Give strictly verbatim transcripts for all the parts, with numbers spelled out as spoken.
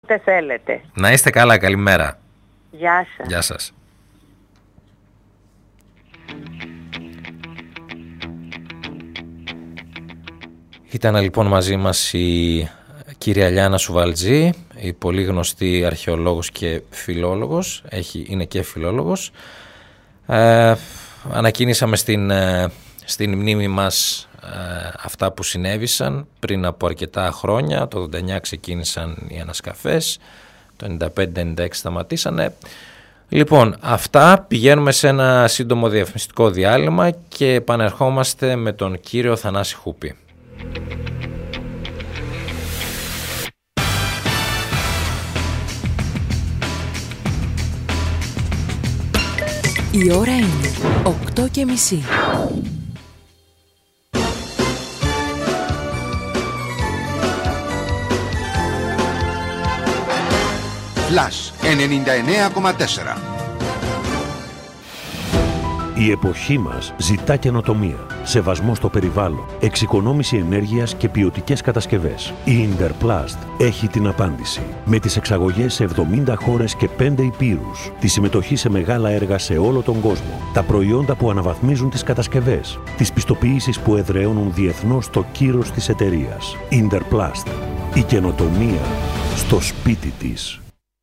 Ό,τι θέλετε. Να είστε καλά, καλημέρα. Γεια σας. Γεια σας. Ήταν λοιπόν μαζί μας η κυρία Λιάννα Σουβαλτζή, η πολύ γνωστή αρχαιολόγος και φιλόλογος, έχει, είναι και φιλόλογος. Ε, ανακοίνησαμε στην, στην μνήμη μας ε, αυτά που συνέβησαν πριν από αρκετά χρόνια. Το ογδόντα εννιά ξεκίνησαν οι ανασκαφές, το ενενήντα πέντε ενενήντα έξι σταματήσανε. Λοιπόν, αυτά, πηγαίνουμε σε ένα σύντομο διαφημιστικό διάλειμμα και επανερχόμαστε με τον κύριο Θανάση Χούπη. Η ώρα είναι οκτώ και μισή. Flash ενενήντα εννέα κόμμα τέσσερα. Η εποχή μας ζητά καινοτομία, σεβασμό στο περιβάλλον, εξοικονόμηση ενέργειας και ποιοτικές κατασκευές. Η Interplast έχει την απάντηση. Με τις εξαγωγές σε εβδομήντα χώρες και πέντε υπήρους, τη συμμετοχή σε μεγάλα έργα σε όλο τον κόσμο, τα προϊόντα που αναβαθμίζουν τις κατασκευές, τις πιστοποιήσεις που εδραιώνουν διεθνώς το κύρος της εταιρείας. Interplast. Η καινοτομία στο σπίτι της.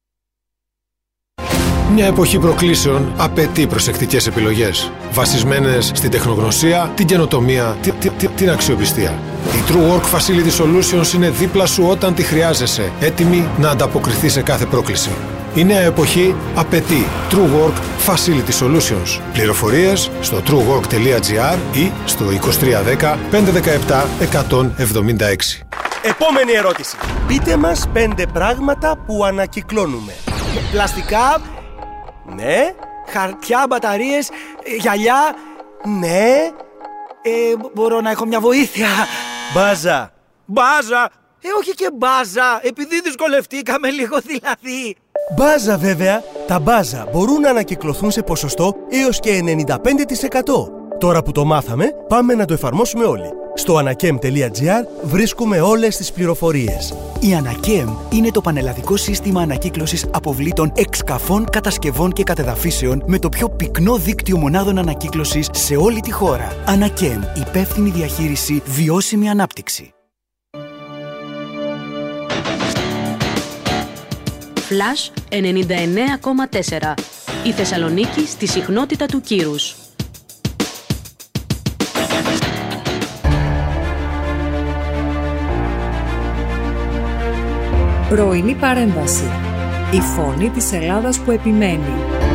Μια εποχή προκλήσεων απαιτεί προσεκτικές επιλογές, βασισμένες στην τεχνογνωσία, την καινοτομία, την, την, την αξιοπιστία. Η True Work Facility Solutions είναι δίπλα σου όταν τη χρειάζεσαι, έτοιμη να ανταποκριθεί σε κάθε πρόκληση. Η νέα εποχή απαιτεί True Work Facility Solutions. Πληροφορίες στο truework τελεία gr ή στο είκοσι τρία δέκα πεντακόσια δεκαεπτά εκατόν εβδομήντα έξι. Επόμενη ερώτηση. Πείτε μας πέντε πράγματα που ανακυκλώνουμε. Πλαστικά, ναι. Χαρτιά, μπαταρίες, γυαλιά, ναι. Ε, μπορώ να έχω μια βοήθεια. Μπάζα. Μπάζα. Ε, όχι και μπάζα, επειδή δυσκολευτήκαμε λίγο δηλαδή. Μπάζα βέβαια. Τα μπάζα μπορούν να ανακυκλωθούν σε ποσοστό έως και ενενήντα πέντε τοις εκατό. Τώρα που το μάθαμε, πάμε να το εφαρμόσουμε όλοι. Στο ανακέμ τελεία gr βρίσκουμε όλες τις πληροφορίες. Η Ανακέμ είναι το πανελλαδικό σύστημα ανακύκλωσης αποβλήτων εξκαφών, κατασκευών και κατεδαφίσεων με το πιο πυκνό δίκτυο μονάδων ανακύκλωσης σε όλη τη χώρα. Ανακέμ, υπεύθυνη διαχείριση, βιώσιμη ανάπτυξη. Flash ενενήντα εννέα κόμμα τέσσερα. Η Θεσσαλονίκη στη συχνότητα του κύρους. Πρωινή παρέμβαση. Η φωνή της Ελλάδας που επιμένει.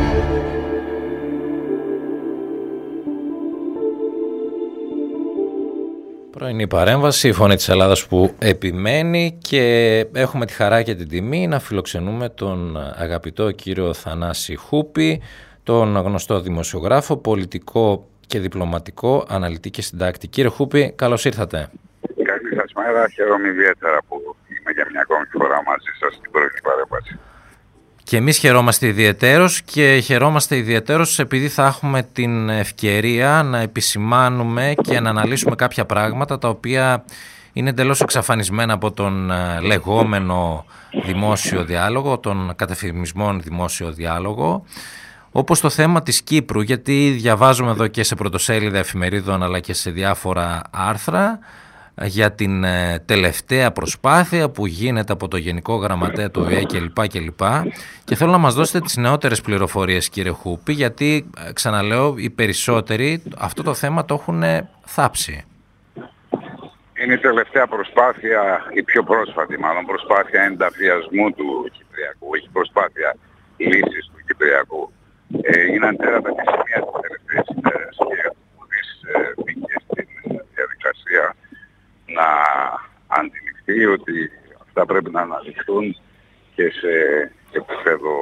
Πρωινή παρέμβαση, η φωνή της Ελλάδας που επιμένει, και έχουμε τη χαρά και την τιμή να φιλοξενούμε τον αγαπητό κύριο Θανάση Χούπη, τον γνωστό δημοσιογράφο, πολιτικό και διπλωματικό, αναλυτή και συντάκτη. Κύριε Χούπη, καλώς ήρθατε. Καλή σας μέρα, χαίρομαι ιδιαίτερα που είμαι για μια ακόμη φορά μαζί σας στην πρωινή παρέμβαση. Και εμείς χαιρόμαστε ιδιαιτέρως, και χαιρόμαστε ιδιαιτέρως επειδή θα έχουμε την ευκαιρία να επισημάνουμε και να αναλύσουμε κάποια πράγματα τα οποία είναι εντελώς εξαφανισμένα από τον λεγόμενο δημόσιο διάλογο, τον κατεφημισμένο δημόσιο διάλογο, όπως το θέμα της Κύπρου, γιατί διαβάζουμε εδώ και σε πρωτοσέλιδα εφημερίδων αλλά και σε διάφορα άρθρα για την τελευταία προσπάθεια που γίνεται από το Γενικό Γραμματέα του Ο Ε Ε κλπ. κλπ. Και θέλω να μας δώσετε τις νεότερες πληροφορίες, κύριε Χούπη, γιατί ξαναλέω, οι περισσότεροι αυτό το θέμα το έχουν θάψει. Είναι η τελευταία προσπάθεια, η πιο πρόσφατη μάλλον προσπάθεια ενταφιασμού του Κυπριακού, όχι προσπάθεια λύσης του Κυπριακού. Ε, είναι αντέρατα και σημεία της τελευταίας ημέρας και που της μπήκε στην διαδικασία να αντιληφθεί ότι αυτά πρέπει να αναδειχθούν και σε επίπεδο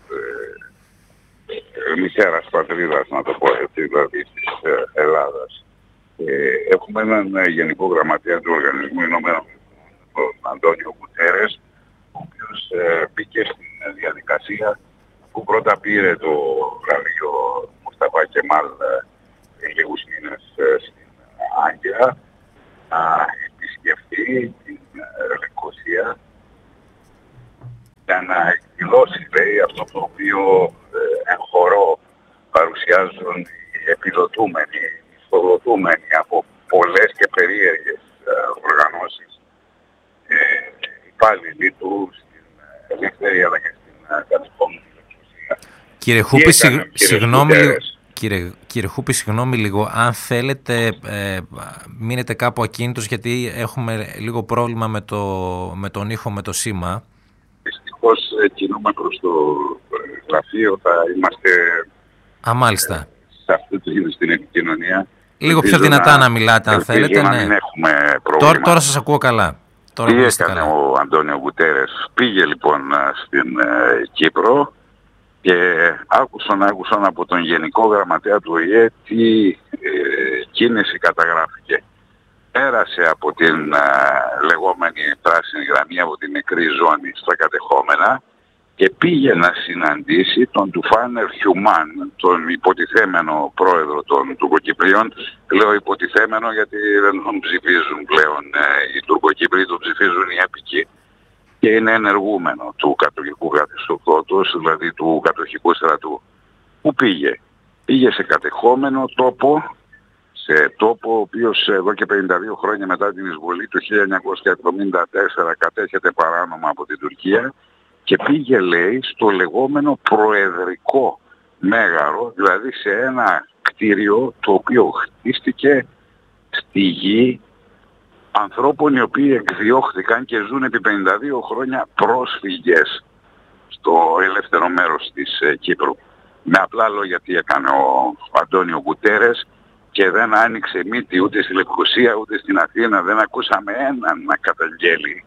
ε, μητέρας πατρίδας, να το πω έτσι, δηλαδή της ε, Ελλάδας. Ε, έχουμε έναν Γενικό Γραμματέα του Οργανισμού Ηνωμένων, τον Αντώνιο Γκουτέρες, ο οποίος ε, μπήκε στην διαδικασία που πρώτα πήρε το βραβείο Μουσταφά Κεμάλ ε, λίγους μήνες ε, στην Άγκυρα, να επισκεφτεί την Λευκοσία για να εκδηλώσει, λέει, αυτό το οποίο ε, εν χορό παρουσιάζουν οι επιδοτούμενοι, οι μισθοδοτούμενοι από πολλές και περίεργες ε, οργανώσεις ε, υπάλληλοι του στην ελεύθερη αλλά και στην ε, κατεχόμενη εξουσία. Κύριε Χούπη, συγ... συγγνώμη, κύριε, κύριε Χούπη, συγγνώμη λίγο, αν θέλετε ε, μείνετε κάπου ακίνητος, γιατί έχουμε λίγο πρόβλημα με, το, με τον ήχο, με το σήμα. Δυστυχώς κινούμε προς το γραφείο, θα είμαστε Α, μάλιστα. σε αυτή την επικοινωνία. Λίγο πιο δυνατά να, να μιλάτε αν θέλετε. Να ναι. μην έχουμε πρόβλημα. Τώρα, τώρα σας ακούω καλά. Τώρα Τι έκανε καλά. ο Αντώνιο Γκουτέρες? Πήγε λοιπόν στην ε, Κύπρο και άκουσαν, άκουσαν από τον Γενικό Γραμματέα του Ο Η Ε τι ε, κίνηση καταγράφηκε. Πέρασε από την ε, λεγόμενη πράσινη γραμμή, από την νεκρή ζώνη στα κατεχόμενα και πήγε να συναντήσει τον Τουφάνερ Χιουμάν, τον υποτιθέμενο πρόεδρο των Τουρκοκυπρίων. Λέω υποτιθέμενο γιατί δεν τον ψηφίζουν πλέον ε, οι Τουρκοκύπριοι, τον ψηφίζουν οι έπικοι. Και είναι ενεργούμενο του κατοχικού καθεστώτος, δηλαδή του κατοχικού στρατού. Πού πήγε? Πήγε σε κατεχόμενο τόπο, σε τόπο ο οποίος εδώ και πενήντα δύο χρόνια μετά την εισβολή του χίλια εννιακόσια εβδομήντα τέσσερα κατέχεται παράνομα από την Τουρκία, και πήγε, λέει, στο λεγόμενο προεδρικό μέγαρο, δηλαδή σε ένα κτίριο το οποίο χτίστηκε στη γη ανθρώπων οι οποίοι εκδιώχθηκαν και ζουν επί πενήντα δύο χρόνια πρόσφυγες στο ελεύθερο μέρος της ε, Κύπρου. Με απλά λόγια τι έκανε ο Αντώνιο Γκουτέρες, και δεν άνοιξε μύτη ούτε στη Λευκοσία ούτε στην Αθήνα, δεν ακούσαμε έναν να καταγγέλει.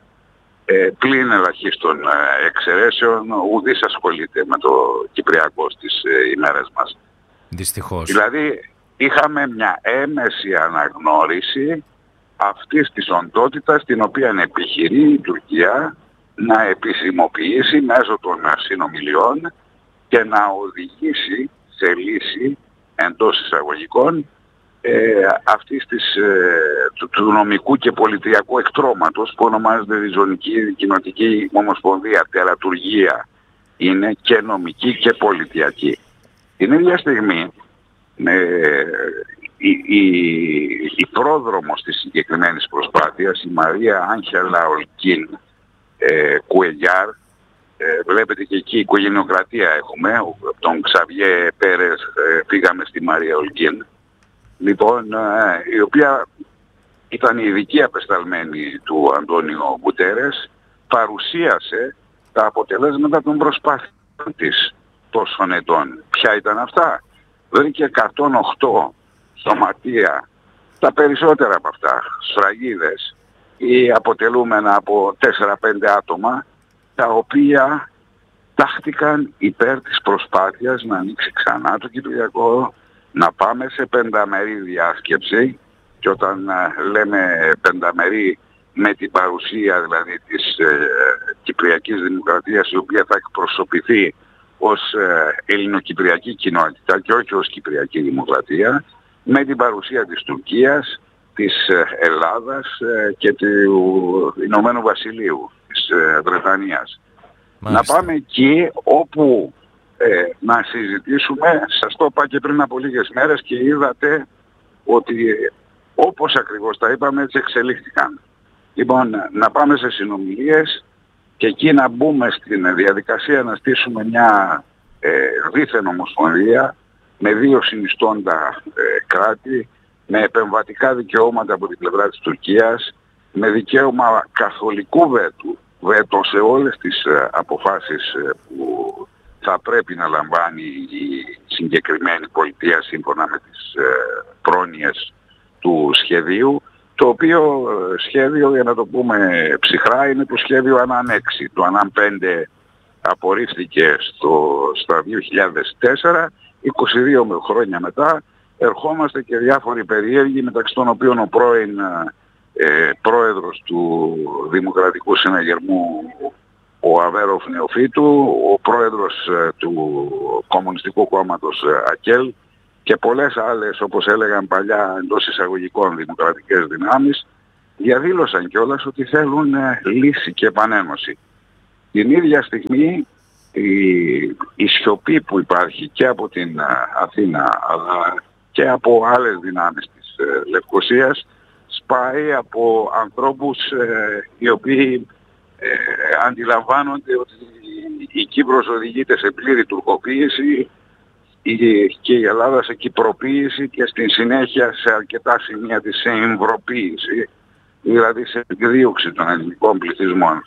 Ε, πλην ελαχίστων ε, εξαιρέσεων, ουδής ασχολείται με το Κυπριακό στις ε, ημέρες μας. Δυστυχώς. Δηλαδή είχαμε μια έμεση αναγνώριση αυτής της οντότητας, την οποία επιχειρεί η Τουρκία να επισημοποιήσει μέσω των συνομιλιών και να οδηγήσει σε λύση εντός εισαγωγικών ε, αυτής της, ε, του, του νομικού και πολιτιακού εκτρώματος που ονομάζεται Ριζωνική Κοινοτική Ομοσπονδία. Τερατουργία είναι και νομική και πολιτιακή. Την ίδια στιγμή ε, η, η, η πρόδρομος της συγκεκριμένης προσπάθειας, η Μαρία Άγχελα Ολκίν ε, Κουεγιάρ, ε, βλέπετε και εκεί οικογενειοκρατία έχουμε, τον Ξαβιέ Πέρες ε, πήγαμε στη Μαρία Ολκίν, λοιπόν, ε, η οποία ήταν η ειδική απεσταλμένη του Αντώνιο Γκουτέρες, παρουσίασε τα αποτελέσματα των προσπάθειων της τόσων ετών. Ποια ήταν αυτά? Βρήκε εκατόν οκτώ σωματεία, τα περισσότερα από αυτά σφραγίδες ή αποτελούμενα από τέσσερα πέντε άτομα, τα οποία τάχτηκαν υπέρ της προσπάθειας να ανοίξει ξανά το Κυπριακό, να πάμε σε πενταμερή διάσκεψη, και όταν ε, λέμε πενταμερή, με την παρουσία δηλαδή της ε, Κυπριακής Δημοκρατίας, η οποία θα εκπροσωπηθεί ως ε, ελληνοκυπριακή κοινότητα και όχι ως Κυπριακή Δημοκρατία, με την παρουσία της Τουρκίας, της ε, Ελλάδας ε, και του Ηνωμένου Βασιλείου, της ε, Βρετανίας. Μάλιστα. Να πάμε εκεί όπου ε, να συζητήσουμε, σας το είπα και πριν από λίγες μέρες και είδατε ότι όπως ακριβώς τα είπαμε έτσι εξελίχθηκαν. Λοιπόν, να πάμε σε συνομιλίες και εκεί να μπούμε στην διαδικασία να στήσουμε μια ε, δίθεν ομοσπονδία με δύο συνιστώντα ε, κράτη, με επεμβατικά δικαιώματα από την πλευρά της Τουρκίας, με δικαίωμα καθολικού βέτου, βέτο σε όλες τις ε, αποφάσεις ε, που θα πρέπει να λαμβάνει η συγκεκριμένη πολιτεία σύμφωνα με τις ε, πρόνοιες του σχεδίου, το οποίο σχέδιο, για να το πούμε ψυχρά, είναι το σχέδιο ΑΝΑΝ έξι. Το ΑΝΑΝ πέντε απορρίφθηκε στο, στα δύο χιλιάδες τέσσερα, είκοσι δύο χρόνια μετά ερχόμαστε και διάφοροι περίεργοι, μεταξύ των οποίων ο πρώην ε, πρόεδρος του Δημοκρατικού Συναγερμού, ο Αβέροφ Νεοφύτου, ο πρόεδρος ε, του Κομμουνιστικού Κόμματος ε, ΑΚΕΛ, και πολλές άλλες, όπως έλεγαν παλιά εντός εισαγωγικών δημοκρατικές δυνάμεις, διαδήλωσαν κιόλας ότι θέλουν ε, λύση και επανένωση. Την ίδια στιγμή η, η σιωπή που υπάρχει και από την Αθήνα αλλά και από άλλες δυνάμεις της ε, Λευκωσίας σπάει από ανθρώπους ε, οι οποίοι ε, αντιλαμβάνονται ότι η Κύπρος οδηγείται σε πλήρη τουρκοποίηση και η Ελλάδα σε κυπροποίηση και στην συνέχεια σε αρκετά σημεία της σε εμβροποίηση, δηλαδή σε εκδίωξη των ελληνικών πληθυσμών.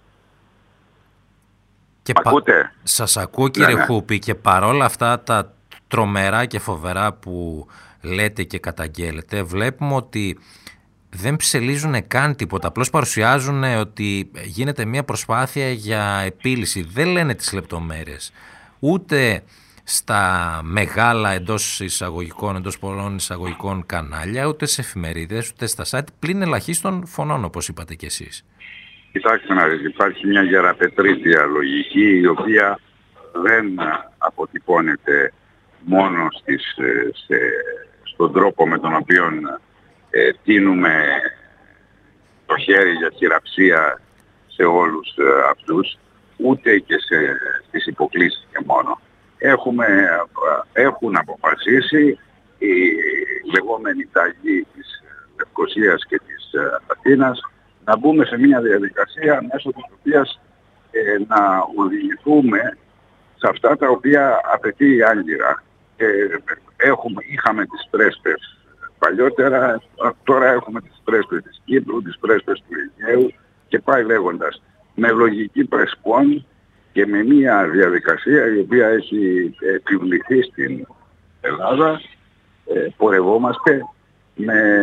Και ακούτε? Πα... Σας ακούω κύριε ναι, ναι. Χούπη, και παρόλα αυτά τα τρομερά και φοβερά που λέτε και καταγγέλλετε, βλέπουμε ότι δεν ψελίζουν καν τίποτα, απλώς παρουσιάζουν ότι γίνεται μια προσπάθεια για επίλυση, δεν λένε τις λεπτομέρειες, ούτε στα μεγάλα εντός εισαγωγικών, εντός πολλών εισαγωγικών κανάλια, ούτε σε εφημερίδες, ούτε στα site, πλην ελαχίστων φωνών, όπως είπατε κι εσείς. Κοιτάξτε να δείτε, υπάρχει μια γεραπετρίτια λογική η οποία δεν αποτυπώνεται μόνο στις, σε, στον τρόπο με τον οποίο ε, τίνουμε το χέρι για χειραψία σε όλους ε, αυτούς, ούτε και σε, στις υποκλήσεις και μόνο. Έχουμε, έχουν αποφασίσει οι λεγόμενοι ταγοί της Λευκωσίας και της Αθήνας να μπούμε σε μια διαδικασία μέσω της οποίας ε, να οδηγηθούμε σε αυτά τα οποία απαιτεί η Άγκυρα. Ε, έχουμε, είχαμε τις πρέσπες παλιότερα, τώρα έχουμε τις πρέσπες της Κύπρου, τις πρέσπες του Αιγαίου και πάει λέγοντας. Με λογική πρεσπών και με μια διαδικασία η οποία έχει επιβληθεί στην Ελλάδα, ε, πορευόμαστε με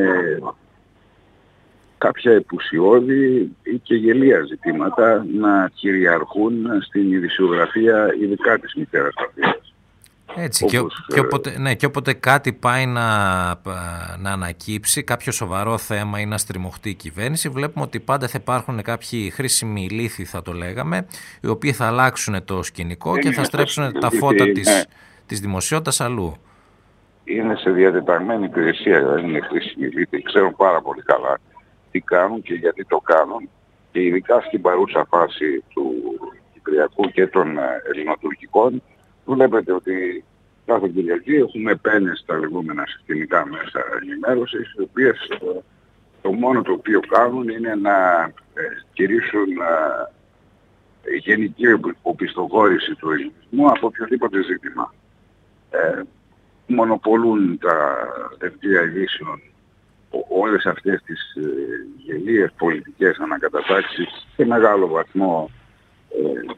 κάποια επουσιώδη ή και γελία ζητήματα να κυριαρχούν στην ειδησιογραφία, ειδικά της μητέρας Αθήνας. Έτσι, και, και, όποτε, ναι, και όποτε κάτι πάει να, να ανακύψει, κάποιο σοβαρό θέμα ή να στριμωχτεί η κυβέρνηση, βλέπουμε ότι πάντα θα υπάρχουν κάποιοι χρήσιμοι λύθοι, θα το λέγαμε, οι οποίοι θα αλλάξουν το σκηνικό και θα στρέψουν τα φώτα της, ναι. της δημοσιότητας αλλού. Είναι σε διατεταγμένη υπηρεσία, δεν είναι χρήσιμοι λύθοι. Ξέρουν πάρα πολύ καλά τι κάνουν και γιατί το κάνουν, και ειδικά στην παρούσα φάση του Κυπριακού και των ελληνοτουρκικών. Βλέπετε ότι κάθε Κυριακή έχουμε πένες στα λεγόμενα συστημικά μέσα ενημέρωσης, οι οποίες το μόνο το οποίο κάνουν είναι να ε, κηρύσουν ε, γενική οπισθοχώρηση του ελληνισμού από οποιοδήποτε ζήτημα. Ε, μονοπολούν τα δελτία ειδήσεων όλες αυτές τις ε, γελίες πολιτικές ανακατατάξεις σε μεγάλο βαθμό ε,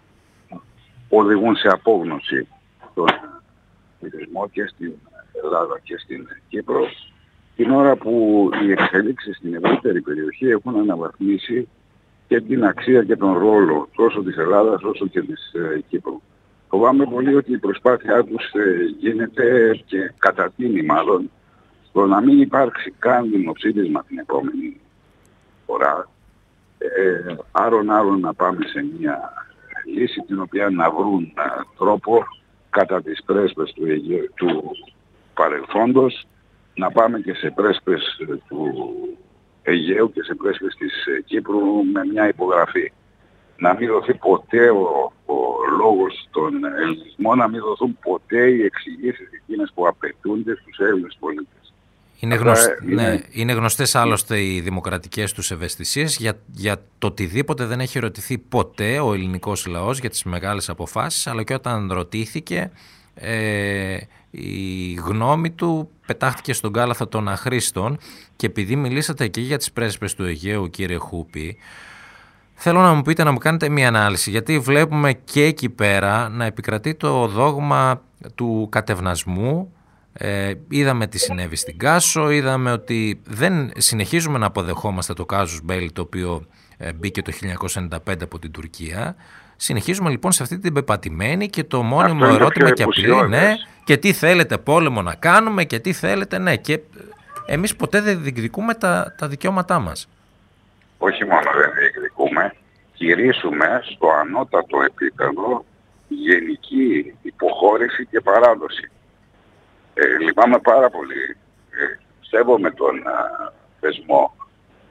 οδηγούν σε απόγνωση τον πληθυσμό και στην Ελλάδα και στην Κύπρο, την ώρα που οι εξελίξεις στην ευρύτερη περιοχή έχουν αναβαθμίσει και την αξία και τον ρόλο τόσο της Ελλάδας όσο και της ε, Κύπρου. Φοβάμαι πολύ ότι η προσπάθειά τους ε, γίνεται και κατατείνει μάλλον στο να μην υπάρξει καν δημοψήφισμα την επόμενη φορά, ε, άρον άρον να πάμε σε μια λύση την οποία να βρουν α, τρόπο κατά τις πρέσπες του, Αιγαίου, του παρελθόντος να πάμε και σε πρέσπες του Αιγαίου και σε πρέσπες της ε, Κύπρου με μια υπογραφή. Να μην δοθεί ποτέ ο, ο λόγος των ελληνισμών, να μην δοθούν ποτέ οι εξηγήσεις εκείνες που απαιτούνται στους Έλληνες πολίτες. Είναι, γνωσ... είναι... Ναι, είναι γνωστές άλλωστε οι δημοκρατικές τους ευαισθησίες για, για το οτιδήποτε δεν έχει ρωτηθεί ποτέ ο ελληνικός λαός για τις μεγάλες αποφάσεις, αλλά και όταν ρωτήθηκε ε, η γνώμη του πετάχτηκε στον κάλαθο των αχρήστων. Και επειδή μιλήσατε εκεί για τις πρέσπες του Αιγαίου, κύριε Χούπη, θέλω να μου πείτε, να μου κάνετε μια ανάλυση, γιατί βλέπουμε και εκεί πέρα να επικρατεί το δόγμα του κατευνασμού. Ε, είδαμε τι συνέβη στην Κάσο, είδαμε ότι δεν συνεχίζουμε να αποδεχόμαστε το κάζους μπέλι, το οποίο ε, μπήκε το χίλια εννιακόσια ενενήντα πέντε από την Τουρκία. Συνεχίζουμε λοιπόν σε αυτή την πεπατημένη και το μόνιμο ερώτημα και απειλή, ναι, και τι θέλετε πόλεμο να κάνουμε και τι θέλετε, ναι, και εμείς ποτέ δεν διεκδικούμε τα, τα δικαιώματά μας. Όχι μόνο δεν διεκδικούμε, κηρύσουμε στο ανώτατο επίπεδο γενική υποχώρηση και παράδοση. Ε, λυπάμαι πάρα πολύ. Ε, σέβομαι τον α, θεσμό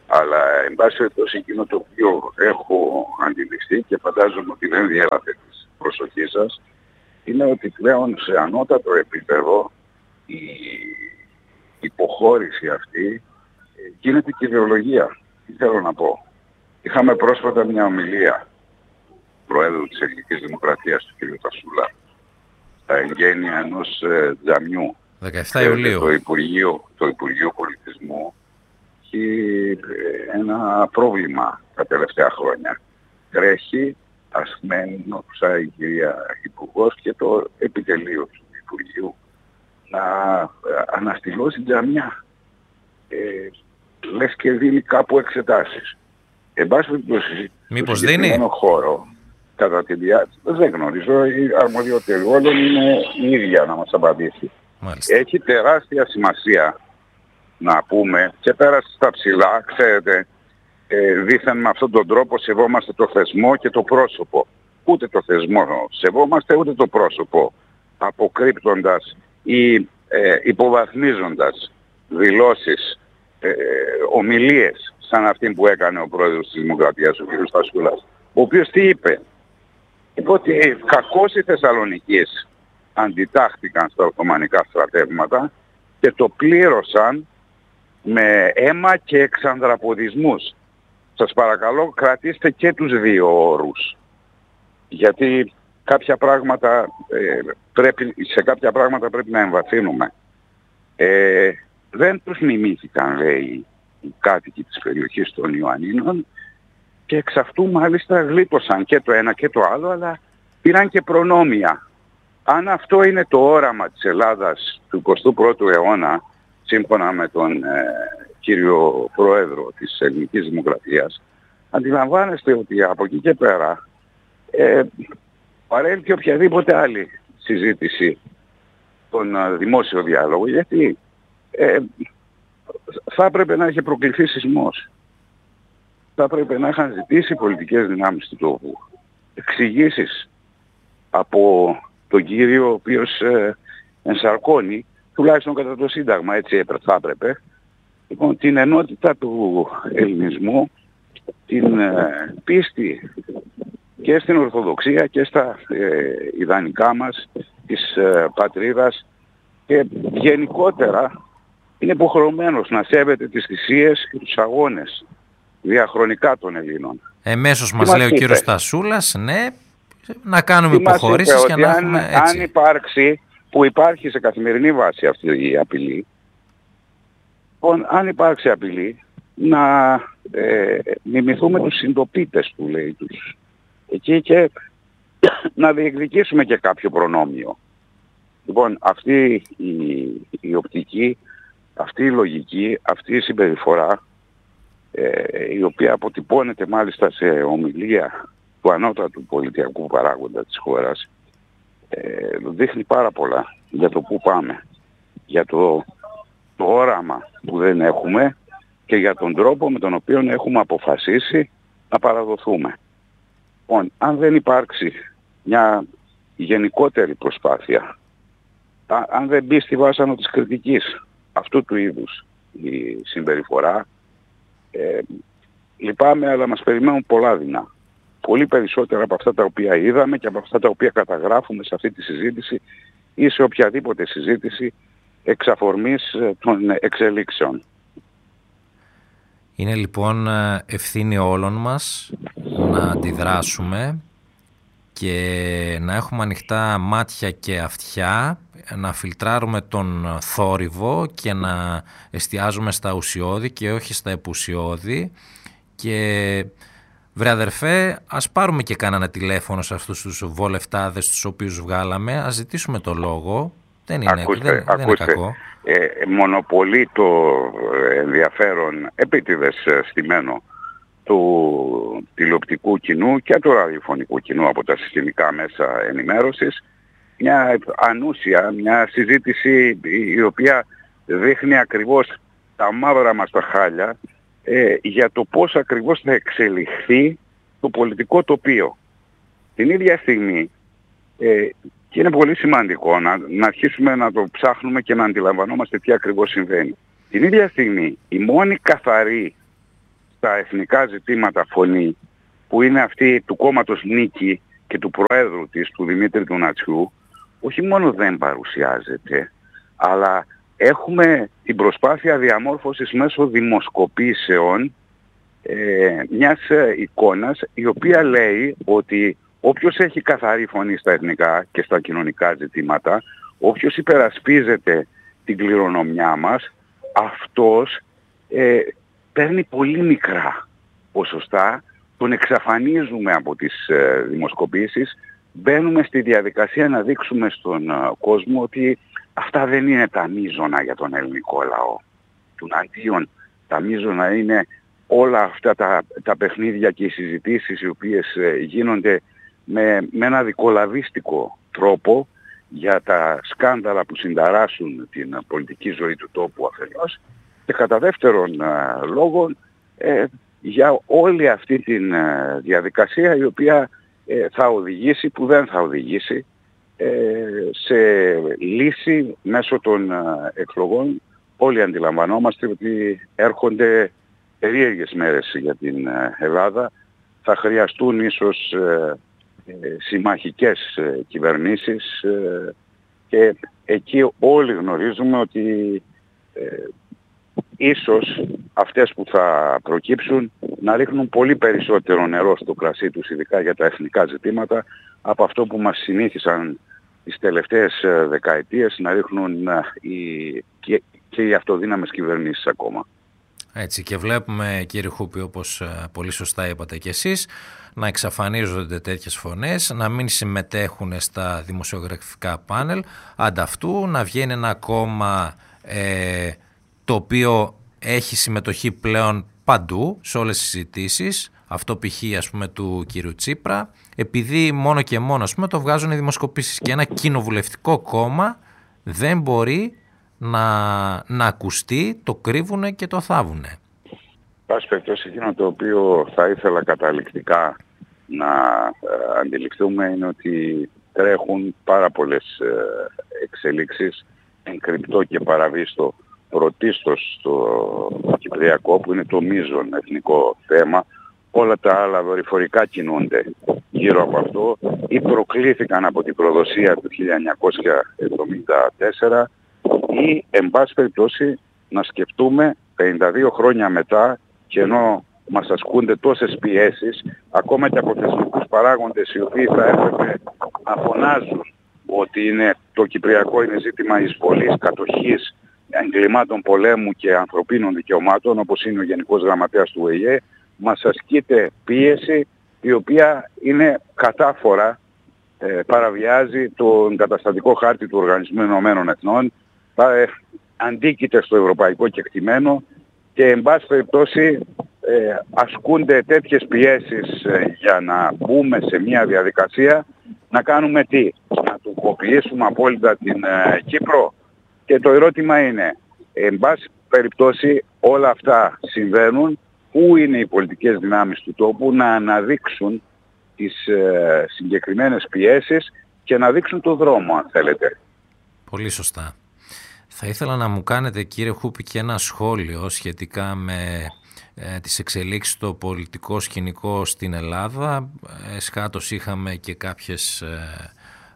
Αλλά εν πάση περιπτώσει εκείνο το οποίο έχω αντιληφθεί και φαντάζομαι ότι δεν διέλαβε της προσοχής σας, είναι ότι πλέον σε ανώτατο επίπεδο η υποχώρηση αυτή γίνεται και ιδεολογία. Τι θέλω να πω. Είχαμε πρόσφατα μια ομιλία του Προέδρου της Ελληνικής Δημοκρατίας, του κ. Τασούλα, στα εγγένεια ενός ε, τζαμιού. δεκαεφτά Ιουλίου. Το Υπουργείο, το Υπουργείο Πολιτισμού έχει ένα πρόβλημα τα τελευταία χρόνια. Τρέχει ασμένουσα η κυρία Υπουργός και το επιτελείο του Υπουργείου να αναστηλώσει τζαμιά. Ε, λες και δίνει κάπου εξετάσεις. Εν πάση περιπτώσει, μήπως δίνει χώρο, κατά τη διάρκεια, δεν γνωρίζω, η αρμοδιότητα όλων είναι η ίδια να μας απαντήσει. Μάλιστα. Έχει τεράστια σημασία να πούμε και πέρασε στα ψηλά, ξέρετε, ε, δήθεν με αυτόν τον τρόπο σεβόμαστε το θεσμό και το πρόσωπο. Ούτε το θεσμό σεβόμαστε, ούτε το πρόσωπο, αποκρύπτοντας ή ε, υποβαθμίζοντας δηλώσεις, ε, ομιλίες σαν αυτή που έκανε ο πρόεδρος της Δημοκρατίας, ο κ. Στασούλας, ο οποίος τι είπε? Είπε ότι κακώς οι Θεσσαλονικείς αντιτάχθηκαν στα Οθωμανικά στρατεύματα και το πλήρωσαν με αίμα και εξανδραποδισμούς. Σας παρακαλώ κρατήστε και τους δύο όρους, γιατί κάποια πράγματα, ε, πρέπει, σε κάποια πράγματα πρέπει να εμβαθύνουμε. Ε, δεν τους μιμήθηκαν, λέει, οι κάτοικοι της περιοχής των Ιωαννίνων και εξ αυτού μάλιστα γλίτωσαν και το ένα και το άλλο, αλλά πήραν και προνόμια. Αν αυτό είναι το όραμα της Ελλάδας του εικοστού πρώτου αιώνα, σύμφωνα με τον ε, κύριο Πρόεδρο της Ελληνικής Δημοκρατίας, αντιλαμβάνεστε ότι από εκεί και πέρα ε, παρέλει και οποιαδήποτε άλλη συζήτηση στον ε, δημόσιο διάλογο, γιατί ε, θα έπρεπε να είχε προκληθεί σεισμός. Θα έπρεπε να είχαν ζητήσει πολιτικές δυνάμεις του τόπου εξηγήσεις από τον κύριο ο οποίος ε, ενσαρκώνει, τουλάχιστον κατά το Σύνταγμα, έτσι θα έπρεπε, λοιπόν, την ενότητα του ελληνισμού, την ε, πίστη και στην Ορθοδοξία και στα ε, ιδανικά μας της ε, πατρίδας και γενικότερα είναι υποχρεωμένος να σέβεται τις θυσίες και τους αγώνες διαχρονικά των Ελλήνων. Εμέσως μας, μας λέει είπε. ο κύριος Στασούλας, ναι, να κάνουμε υποχωρήσεις και να αν, έχουμε έτσι. Αν υπάρξει, που υπάρχει σε καθημερινή βάση αυτή η απειλή, λοιπόν, αν υπάρξει απειλή, να ε, μιμηθούμε τους συντοπίτες του, λέει, τους εκεί και να διεκδικήσουμε και κάποιο προνόμιο. Λοιπόν, αυτή η, η οπτική, αυτή η λογική, αυτή η συμπεριφορά, ε, η οποία αποτυπώνεται μάλιστα σε ομιλία του ανώτατου πολιτιακού παράγοντα της χώρας, ε, δείχνει πάρα πολλά για το πού πάμε, για το, το όραμα που δεν έχουμε και για τον τρόπο με τον οποίο έχουμε αποφασίσει να παραδοθούμε. Λοιπόν, αν δεν υπάρξει μια γενικότερη προσπάθεια, α, αν δεν μπει στη βάσανο της κριτικής αυτού του είδους η συμπεριφορά, ε, λυπάμαι, αλλά μας περιμένουν πολλά δεινά. Πολύ περισσότερα από αυτά τα οποία είδαμε και από αυτά τα οποία καταγράφουμε σε αυτή τη συζήτηση ή σε οποιαδήποτε συζήτηση εξ αφορμής των εξελίξεων. Είναι λοιπόν ευθύνη όλων μας να αντιδράσουμε και να έχουμε ανοιχτά μάτια και αυτιά, να φιλτράρουμε τον θόρυβο και να εστιάζουμε στα ουσιώδη και όχι στα επουσιώδη. Και βρε αδερφέ, ας πάρουμε και κάνανε τηλέφωνο σε αυτούς τους βολευτάδες τους οποίους βγάλαμε, ας ζητήσουμε το λόγο. Δεν είναι, ακούστε, δεν, δεν είναι κακό. Ε, μονοπολεί το ενδιαφέρον επίτηδες στημένο του τηλεοπτικού κοινού και του ραδιοφωνικού κοινού από τα συστημικά μέσα ενημέρωσης μια ανούσια, μια συζήτηση η οποία δείχνει ακριβώς τα μαύρα μας τα χάλια ε, για το πώς ακριβώς θα εξελιχθεί το πολιτικό τοπίο. Την ίδια στιγμή, ε, και είναι πολύ σημαντικό να, να αρχίσουμε να το ψάχνουμε και να αντιλαμβανόμαστε τι ακριβώς συμβαίνει. Την ίδια στιγμή η μόνη καθαρή στα εθνικά ζητήματα φωνή, που είναι αυτή του κόμματος Νίκη και του Προέδρου της, του Δημήτρη του Νατσιού, όχι μόνο δεν παρουσιάζεται, αλλά έχουμε την προσπάθεια διαμόρφωσης μέσω δημοσκοπήσεων ε, μιας εικόνας η οποία λέει ότι όποιος έχει καθαρή φωνή στα εθνικά και στα κοινωνικά ζητήματα, όποιος υπερασπίζεται την κληρονομιά μας, αυτός ε, παίρνει πολύ μικρά ποσοστά, τον εξαφανίζουμε από τις ε, δημοσκοπήσεις, μπαίνουμε στη διαδικασία να δείξουμε στον ε, κόσμο ότι αυτά δεν είναι τα μείζωνα για τον ελληνικό λαό. Τουναντίον, τα μείζωνα είναι όλα αυτά τα, τα παιχνίδια και οι συζητήσεις οι οποίες ε, γίνονται με, με ένα δικολαβίστικο τρόπο για τα σκάνδαλα που συνταράσσουν την πολιτική ζωή του τόπου αφενός και κατά δεύτερον ε, λόγο ε, για όλη αυτή τη ε, διαδικασία η οποία ε, θα οδηγήσει, που δεν θα οδηγήσει ε, σε λύση μέσω των ε, εκλογών. Όλοι αντιλαμβανόμαστε ότι έρχονται περίεργες μέρες για την ε, Ελλάδα. Θα χρειαστούν ίσως ε, ε, συμμαχικές ε, κυβερνήσεις ε, και εκεί όλοι γνωρίζουμε ότι ε, ίσως αυτές που θα προκύψουν να ρίχνουν πολύ περισσότερο νερό στο κρασί τους, ειδικά για τα εθνικά ζητήματα, από αυτό που μας συνήθισαν τις τελευταίες δεκαετίες να ρίχνουν οι, και, και οι αυτοδύναμες κυβερνήσεις ακόμα. Έτσι, και βλέπουμε, κύριε Χούπη, όπως πολύ σωστά είπατε και εσείς, να εξαφανίζονται τέτοιες φωνές, να μην συμμετέχουν στα δημοσιογραφικά πάνελ, ανταυτού να βγαίνει ένα κόμμα ε, το οποίο έχει συμμετοχή πλέον παντού, σε όλες τις συζητήσεις, αυτό π.χ. ας πούμε του κύριου Τσίπρα, επειδή μόνο και μόνο ας πούμε, το βγάζουν οι δημοσκοπήσεις και ένα κοινοβουλευτικό κόμμα δεν μπορεί να, να ακουστεί, το κρύβουνε και το θάβουνε. Πάση περιπτώσει, εκείνο το οποίο θα ήθελα καταληκτικά να ε, αντιληφθούμε είναι ότι τρέχουν πάρα πολλές ε, εξελίξεις εν κρυπτό και παραβίστο, πρωτίστως στο Κυπριακό που είναι το μείζον εθνικό θέμα. Όλα τα άλλα δορυφορικά κινούνται γύρω από αυτό ή προκλήθηκαν από την προδοσία του χίλια εννιακόσια εβδομήντα τέσσερα ή εν πάση περιπτώσει να σκεφτούμε πενήντα δύο χρόνια μετά και ενώ μας ασκούνται τόσες πιέσεις ακόμα και από θεσμικούς παράγοντες οι οποίοι θα έπρεπε να φωνάζουν ότι είναι, το Κυπριακό είναι ζήτημα εισβολής, κατοχής, εγκλημάτων πολέμου και ανθρωπίνων δικαιωμάτων, όπως είναι ο Γενικός Γραμματέας του Ο Ε Ε, μας ασκείται πίεση η οποία είναι κατάφορα, ε, παραβιάζει τον καταστατικό χάρτη του Οργανισμού Ηνωμένων Εθνών, ε, αντίκειται στο ευρωπαϊκό κεκτημένο και εν πάση περιπτώσει ε, ασκούνται τέτοιες πιέσεις ε, για να μπούμε σε μια διαδικασία να κάνουμε τι, να του κοπιήσουμε απόλυτα την ε, Κύπρο. Και το ερώτημα είναι, εν πάση περιπτώσει όλα αυτά συμβαίνουν, πού είναι οι πολιτικές δυνάμεις του τόπου να αναδείξουν τις ε, συγκεκριμένες πιέσεις και να δείξουν το δρόμο αν θέλετε. Πολύ σωστά. Θα ήθελα να μου κάνετε, κύριε Χούπη, και ένα σχόλιο σχετικά με ε, τις εξελίξεις στο πολιτικό σκηνικό στην Ελλάδα. Εσχάτως είχαμε και κάποιες ε,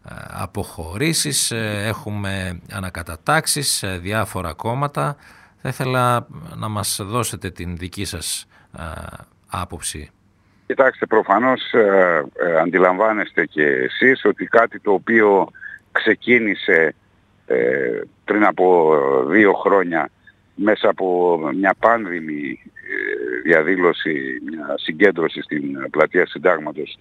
αποχωρήσεις, έχουμε ανακατατάξεις, διάφορα κόμματα. Θα ήθελα να μας δώσετε την δική σας α, άποψη. Κοιτάξτε, προφανώς ε, ε, αντιλαμβάνεστε και εσείς ότι κάτι το οποίο ξεκίνησε ε, πριν από δύο χρόνια μέσα από μια πάνδημη ε, διαδήλωση, μια συγκέντρωση στην πλατεία Συντάγματος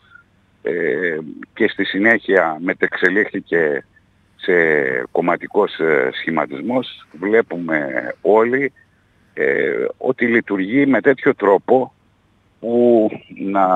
ε, και στη συνέχεια μετεξελίχθηκε σε κομματικός ε, σχηματισμός, βλέπουμε όλοι ε, ότι λειτουργεί με τέτοιο τρόπο που να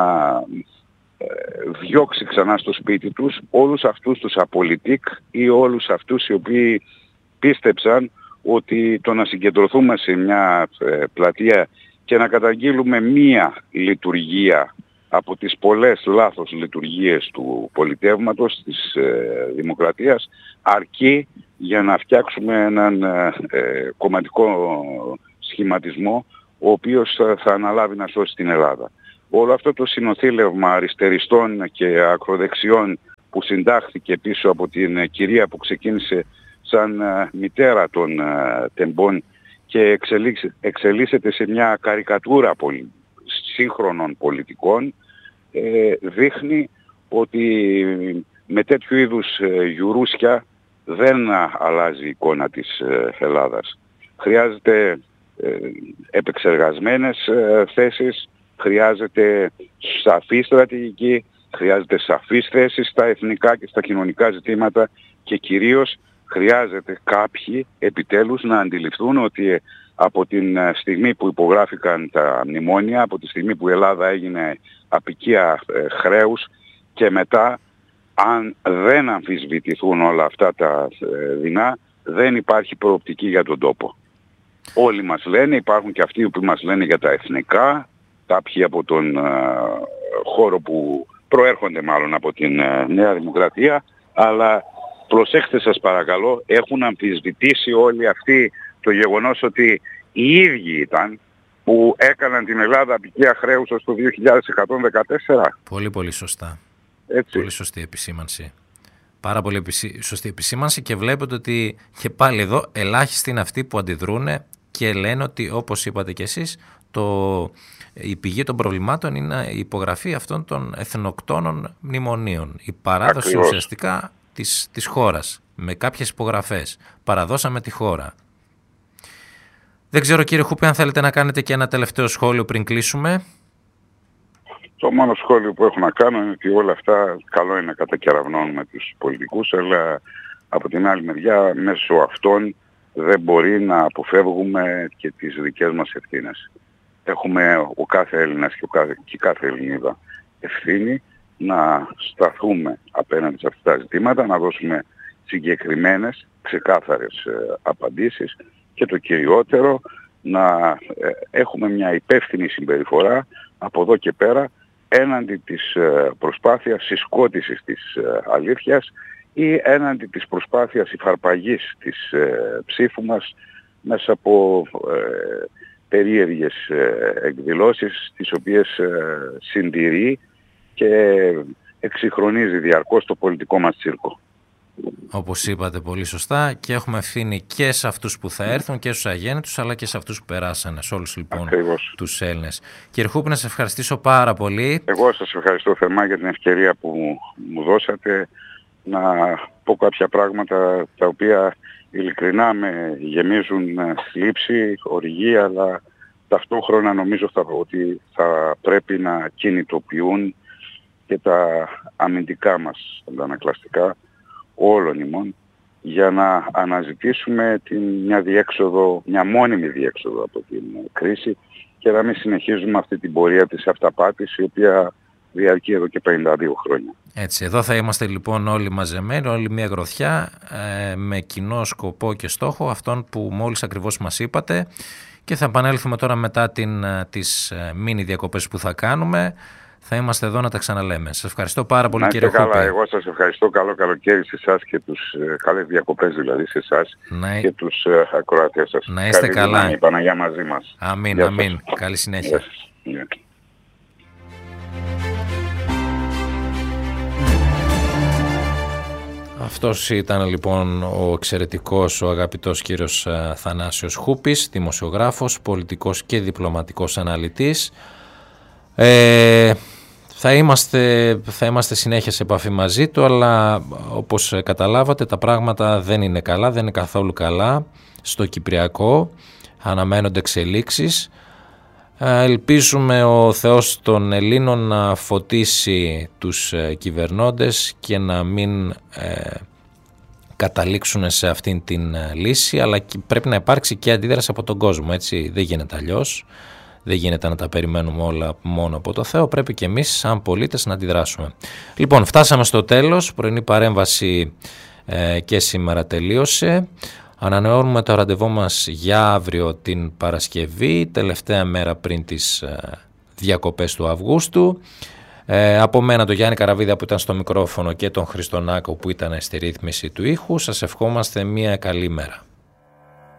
ε, διώξει ξανά στο σπίτι τους όλους αυτούς τους απολυτικ ή όλους αυτούς οι οποίοι πίστεψαν ότι το να συγκεντρωθούμε σε μια ε, πλατεία και να καταγγείλουμε μία λειτουργία από τις πολλές λάθος λειτουργίες του πολιτεύματος, της ε, δημοκρατίας, αρκεί για να φτιάξουμε έναν ε, κομματικό σχηματισμό ο οποίος θα αναλάβει να σώσει την Ελλάδα. Όλο αυτό το συνοθήλευμα αριστεριστών και ακροδεξιών που συντάχθηκε πίσω από την κυρία που ξεκίνησε σαν μητέρα των τεμπών και εξελίσσεται σε μια καρικατούρα πολι... σύγχρονων πολιτικών, ε, δείχνει ότι με τέτοιου είδους γιουρούσκια δεν αλλάζει η εικόνα της Ελλάδας. Χρειάζεται ε, επεξεργασμένες ε, θέσεις, χρειάζεται σαφή στρατηγική, χρειάζεται σαφείς θέσεις στα εθνικά και στα κοινωνικά ζητήματα και κυρίως χρειάζεται κάποιοι επιτέλους να αντιληφθούν ότι από την στιγμή που υπογράφηκαν τα μνημόνια, από τη στιγμή που η Ελλάδα έγινε απικία ε, χρέους και μετά, αν δεν αμφισβητηθούν όλα αυτά τα ε, δεινά, δεν υπάρχει προοπτική για τον τόπο. Όλοι μας λένε, υπάρχουν και αυτοί που μας λένε για τα εθνικά, κάποιοι από τον ε, χώρο που προέρχονται μάλλον από την ε, Νέα Δημοκρατία, αλλά προσέξτε σας παρακαλώ, έχουν αμφισβητήσει όλοι αυτοί το γεγονός ότι οι ίδιοι ήταν που έκαναν την Ελλάδα απικία χρέους ως το δύο χιλιάδες εκατόν δεκατέσσερα. Πολύ πολύ σωστά. Έτσι. Πολύ σωστή επισήμανση. Πάρα πολύ σωστή επισήμανση και βλέπετε ότι και πάλι εδώ ελάχιστοι είναι αυτοί που αντιδρούν και λένε ότι, όπως είπατε κι εσείς, το, η πηγή των προβλημάτων είναι η υπογραφή αυτών των εθνοκτόνων μνημονίων. Η παράδοση Ακριβώς. ουσιαστικά της, της χώρας με κάποιες υπογραφές. Παραδώσαμε τη χώρα. Δεν ξέρω κύριε Χούπη αν θέλετε να κάνετε και ένα τελευταίο σχόλιο πριν κλείσουμε. Το μόνο σχόλιο που έχω να κάνω είναι ότι όλα αυτά καλό είναι να κατακεραυνώνουμε τους πολιτικούς, αλλά από την άλλη μεριά μέσω αυτών δεν μπορεί να αποφεύγουμε και τις δικές μας ευθύνες. Έχουμε ο κάθε Έλληνας και, ο κάθε, και κάθε Ελληνίδα ευθύνη να σταθούμε απέναντι σε αυτά τα ζητήματα, να δώσουμε συγκεκριμένες, ξεκάθαρες ε, απαντήσεις και το κυριότερο να ε, έχουμε μια υπεύθυνη συμπεριφορά από εδώ και πέρα έναντι της ε, προσπάθειας συσκότησης της ε, αλήθειας ή έναντι της προσπάθειας υφαρπαγής της ε, ψήφου μας μέσα από ε, περίεργες ε, εκδηλώσεις τις οποίες ε, συντηρεί και εξυγχρονίζει διαρκώς το πολιτικό μας τσίρκο. Όπως είπατε πολύ σωστά, και έχουμε ευθύνη και σε αυτούς που θα έρθουν και στους αγέννητους, αλλά και σε αυτούς που περάσανε, σε όλους λοιπόν Ακριβώς. τους Έλληνες. Κύριε Χούπη, να σας ευχαριστήσω πάρα πολύ. Εγώ σας ευχαριστώ θερμά για την ευκαιρία που μου δώσατε να πω κάποια πράγματα τα οποία ειλικρινά με γεμίζουν θλίψη, οργή, αλλά ταυτόχρονα νομίζω θα, ότι θα πρέπει να κινητοποιούν και τα αμυντικά μας αντανακλαστικά όλων ημών για να αναζητήσουμε την, μια διέξοδο, μια μόνιμη διέξοδο από την κρίση και να μην συνεχίζουμε αυτή την πορεία της αυταπάτης η οποία διαρκεί εδώ και πενήντα δύο χρόνια. Έτσι, εδώ θα είμαστε λοιπόν όλοι μαζεμένοι, όλη μια γροθιά ε, με κοινό σκοπό και στόχο αυτόν που μόλις ακριβώς μας είπατε και θα επανέλθουμε τώρα μετά την, τις ε, μίνι διακοπές που θα κάνουμε. Θα είμαστε εδώ να τα ξαναλέμε. Σας ευχαριστώ πάρα πολύ κύριε Χούπη. Καλά, εγώ σας ευχαριστώ. Καλό καλοκαίρι σε εσάς και τους ε, καλές διακοπές δηλαδή σε εσάς να... και τους ε, ακροατές σας. Να είστε Καλή καλά. Δύναμη, Παναγιά μαζί μας. Αμήν, Γεια αμήν. Σας. Καλή συνέχεια. Γεια. Αυτός ήταν λοιπόν ο εξαιρετικός, ο αγαπητός κύριος Θανάσιος Χούπης, δημοσιογράφος, πολιτικός και διπλωματικός αναλυτής. Ε, θα, είμαστε, θα είμαστε συνέχεια σε επαφή μαζί του, αλλά όπως καταλάβατε τα πράγματα δεν είναι καλά, δεν είναι καθόλου καλά στο Κυπριακό, αναμένονται εξελίξεις. Ελπίζουμε ο Θεός των Ελλήνων να φωτίσει τους κυβερνώντες και να μην ε, καταλήξουν σε αυτήν την λύση, αλλά πρέπει να υπάρξει και αντίδραση από τον κόσμο, έτσι δεν γίνεται αλλιώς. Δεν γίνεται να τα περιμένουμε όλα μόνο από το Θεό, πρέπει και εμείς σαν πολίτες να αντιδράσουμε. Λοιπόν, φτάσαμε στο τέλος, πρωινή παρέμβαση ε, και σήμερα τελείωσε. Ανανεώνουμε το ραντεβού μας για αύριο την Παρασκευή, τελευταία μέρα πριν τις ε, διακοπές του Αυγούστου. Ε, από μένα τον Γιάννη Καραβίδα που ήταν στο μικρόφωνο και τον Χριστονάκο που ήταν στη ρύθμιση του ήχου, σας ευχόμαστε μια καλή μέρα.